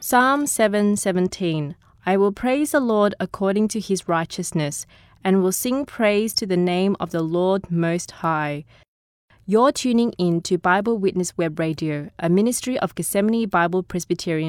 Psalm 7:17. I will praise the Lord according to his righteousness, and will sing praise to the name of the Lord Most High. You're tuning in to Bible Witness Web Radio, a ministry of Gethsemane Bible Presbyterian